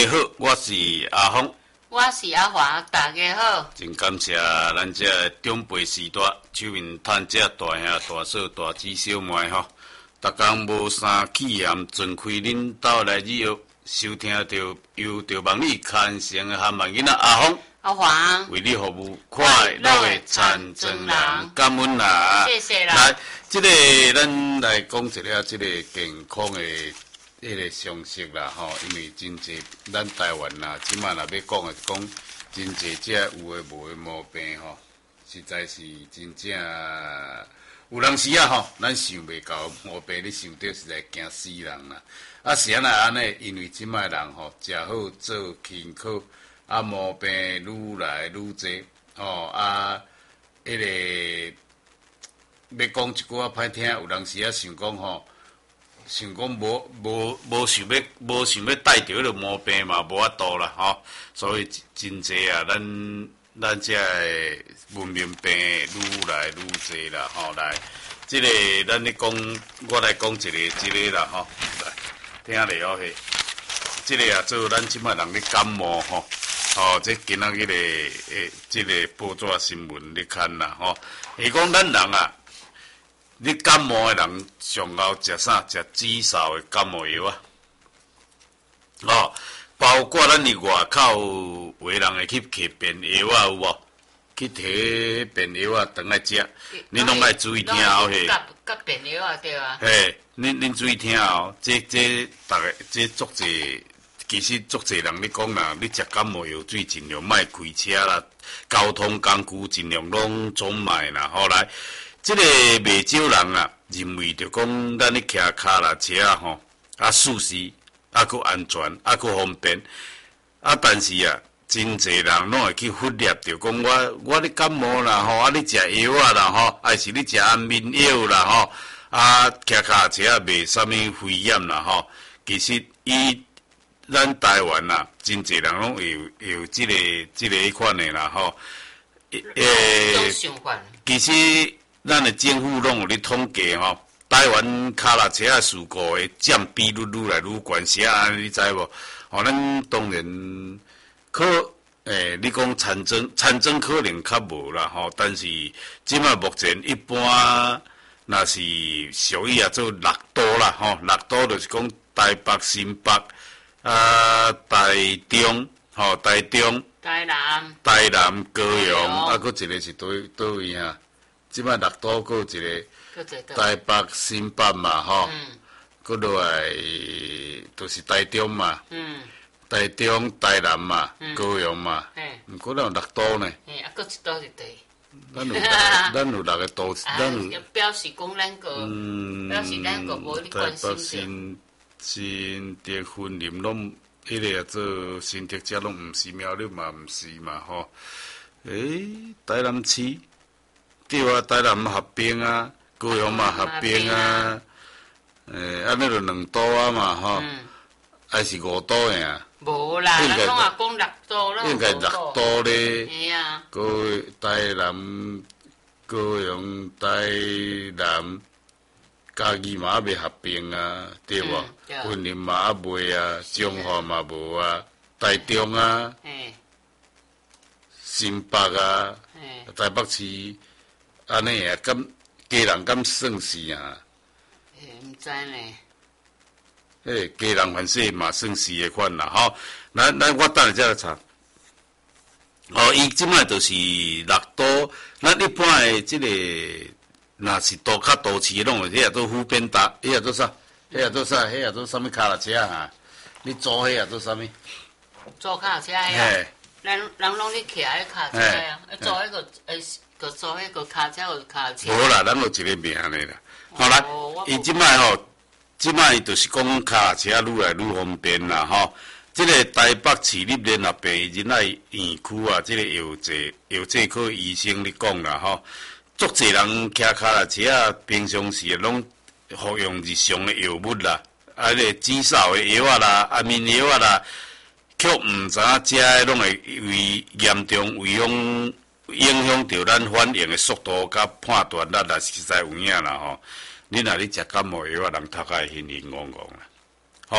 好，我是阿峰， 我是阿华，大家好。 真感谢咱这长辈时代手面趁这大兄大嫂大姊小妹吼，逐工无三气焰，尽开恁兜来旅游，收听到由着望你牵成的汉万囡仔阿峰。 阿华， 为你服务快乐的残障人，感恩啦！ 谢谢啦。 来，咱来讲一下这个健康的迄个常识啦，吼，因为真济咱台湾啦，即摆若要讲的讲，真济这有诶无诶毛病吼，实在是真正有当时啊吼，咱想袂到毛病，你想到实在惊死人啦！啊，是安尼，因为即摆人吼，食好做轻巧。啊，毛病愈来愈侪，吼啊，迄个要讲一句仔歹听，有当时啊想讲吼，想讲无想要带着迄个毛病嘛，无法度啦吼，所以真济啊，咱这文明病愈来愈侪啦吼，来，这个咱咧讲，我来讲一个啦吼，来听咧哦嘿，这个啊做咱即摆人咧感冒吼。哦，这今仔日个这个报纸新闻你看啦，吼，伊讲咱人啊，你感冒的人上后食啥？食止嗽的感冒药啊，哦，包括咱伫外口有的人会去摕便药啊，有无？去摕便药啊，当来食，你拢爱注意听哦嘿。 甲便药啊，对啊。 嘿，恁注意听哦，这大家这足济。其实足侪人咧讲啦，你食感冒药水尽量莫开车啦，交通工具尽量拢总莫啦。后来，这个袂少人啊，认为着讲咱咧骑脚啦车啊吼，啊舒适，啊佫安全，啊佫方便，啊但是啊，真侪人拢会去忽略着讲我咧感冒啦吼，啊你食药啊啦吼，还是你食安眠药啦吼，啊骑脚车啊袂啥物危险啦吼，其实咱台湾呐，真侪人拢有这个迄款的啦吼。其实咱的政府拢有咧统计吼，台湾脚踏车啊事故的占比愈来愈悬，是啊，你知无？吼，咱当然你讲产增可能较无啦吼，但是即摆目前一般若是属于啊做六都啦吼，六都就是讲台北、新北。啊，台中，台南、高雄，啊，佫一个是倒位啊？即摆六都佫一个台北、新北嘛，吼，佫落来就是台中嘛，台中、台南嘛，高雄嘛，毋过咱有六都呢。 啊，佫一都是对。 咱有六个都市，咱有表示讲咱个，表示咱个无咧关心着。新竹分林拢，迄个做新竹遮拢毋是，苗栗嘛毋是嘛吼。台南市，对啊，台南合并啊，高雄嘛合并啊，安尼就两都啊嘛吼，还是五都呀？ 无啦，咱拢也讲六都啦， 应该六都咧。 嘿啊。 台南、高雄、台南。嘉义嘛未合并啊，对无？云林嘛未啊，彰化嘛无啊，台中啊，新北啊，台北市安尼啊，敢家人敢算是啊？ 毋知呢。 家人反正嘛算是的款啦，吼。咱我等下再来查。伊即摆就是六都，咱一般的即个。若是都市拢有，迄个做副便达，迄个做啥？迄个做啥？迄个做啥物脚踏车啊？你租迄个做啥物？ 租脚踏车呀？人拢咧骑迄脚踏车啊，租迄个租迄个脚车或脚踏车。 无啦，咱有一个名咧啦。好啦，伊即摆伊就是讲脚踏车愈来愈方便啦吼。即个台北市立联合病人爱院区啊，即个药剂科医生咧讲啦吼。足侪人骑脚踏车啊，平常时拢服用日常的药物啦，啊，个止嗽的药啊啦，安眠药啊啦，却毋知影食的拢会严重影响到咱反应的速度甲判断力啦，实在有影啦吼。你若咧食感冒药啊，人头壳会晕晕戆戆啦，吼。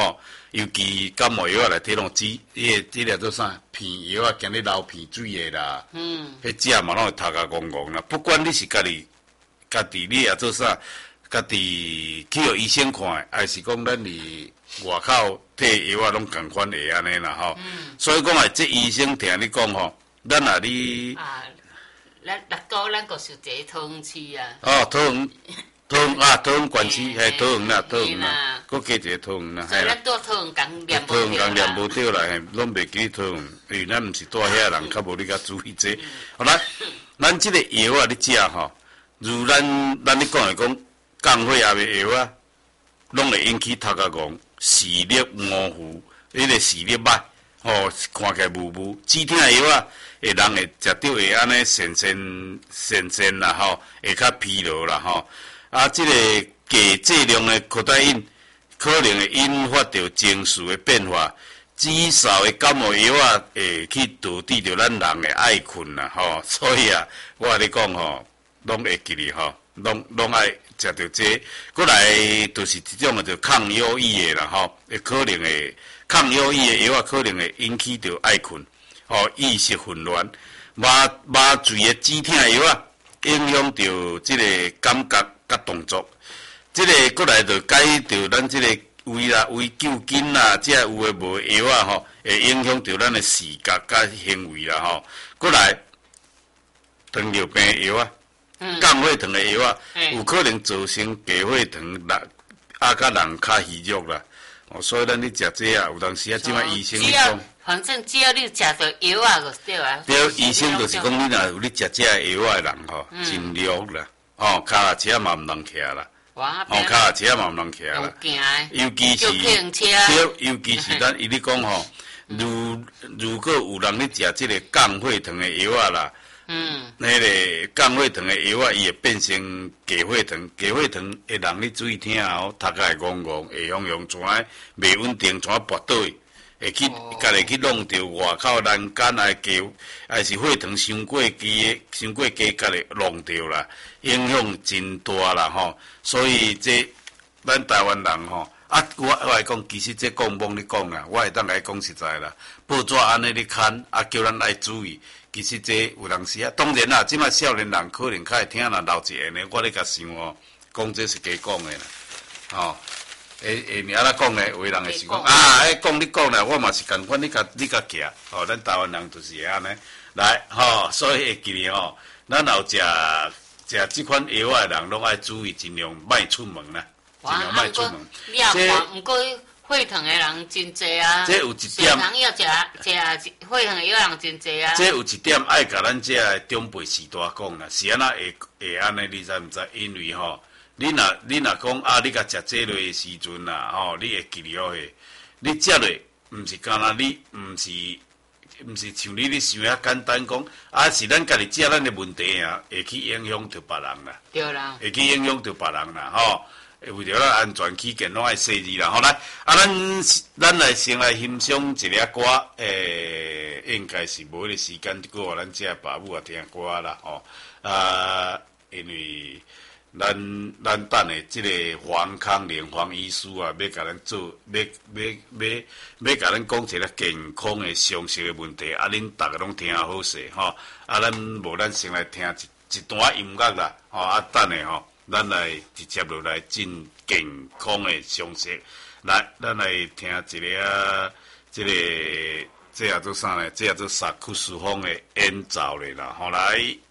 尤其感冒药内底拢即个做啥片药啊，今日流鼻水的啦，迄食嘛拢会头壳戆戆啦。不管你是家己你也做啥，家己去互医生看，还是讲咱伫外口摕药啊，拢共款会安尼啦吼。所以讲啊，这医生听你讲吼，咱啊你咱六股咱个是一个桃园市啊。 哦，桃园县市，嘿，桃园啦，搁加一个桃园啦， 所以咱住桃园港念桃园港念无对啦，嘿，拢袂记桃园，因为咱毋是住遐人，较无你较注意这。好啦，咱即个药啊，你食吼，如咱你讲的讲，降血压的药啊，拢会引起头壳戆、视力模糊，迄个视力歹，吼，看起来模糊。止痛的药啊，人会食着会安尼神啦，吼，会较疲劳啦，吼。啊，即个低剂量的可待因可能会引发着情绪的变化，至少的感冒药啊会去导致着咱人的爱困啦，吼。所以啊，我甲你讲吼，拢会记哩吼，拢爱食着这。过来就是即种就抗忧郁的啦，吼，会可能会抗忧郁的药啊，可能会引起着爱困，吼，意识混乱，麻醉的止痛药啊，影响着即个感觉。甲动作，即个过来就解着咱即个胃救筋啦，即个有诶无诶药啊吼，会影响着咱诶视觉甲行为啦吼。过来糖尿病药啊，降血糖诶药啊，有可能造成低血糖啦，甲人较虚弱啦。哦，所以咱咧食这啊，有当时啊，即摆医生咧讲， 反正只要你食着药啊，就对啊。 对，医生就是讲，你若有咧食这药啊诶人吼，真弱啦。哦，脚车嘛毋通骑啦，脚车嘛毋通骑啦，尤其是尤其是咱伊咧讲吼，如果有人咧食即个降血糖的药啊啦，迄个降血糖的药啊，伊会变成低血糖，低血糖会让你注意听哦，头壳会戆戆，会用全袂稳定，全跋倒去。会去，家己去弄着外口栏杆还是血糖伤过低，家己弄着啦，影响真大啦吼。所以这咱台湾人吼，我来讲，其实这讲罔你讲啦，我会当来讲实在啦。报纸安尼咧看，叫咱来注意。其实这有当时啊，当然啦，即摆少年人可能较会听啦，老一下呢，我咧甲想哦，讲这是假讲的啦，吼。你安怎讲呢？有人会想讲你讲啦，我嘛是共款，你甲行，吼，咱台湾人就是会安尼来，吼，所以会记哩吼，咱有食即款药的人，拢爱注意，尽量莫出门啦，尽量莫出门。 你也看，毋过血糖的人真济啊， 这有一点， 血糖要食血糖的药人真济啊。 这有一点爱甲咱这长辈时代讲啦，是安那会安尼，你知毋知？因为吼。你若讲你甲食这类的时阵啦，吼，你会记了嘿。你食落，毋是干那你，毋是像你想遐简单讲，是咱家己食咱的问题啊，会去影响着别人啦。 对啦。会去影响着别人啦，吼。为着咱安全起见，拢爱细致啦。好来，咱来先来欣赏一个歌，应该是无迄个时间过，咱这爸母也听歌啦，吼。因为。咱等的即个黄康连黄医师啊，要甲咱做，要甲咱讲一个健康的常识的问题，恁大家拢听好势吼。咱无咱先来听一段音乐啦，吼。等的吼，咱来直接落来进健康的常识。来，咱来听一个这也做啥呢？这也做萨克斯风的演奏咧啦，吼来。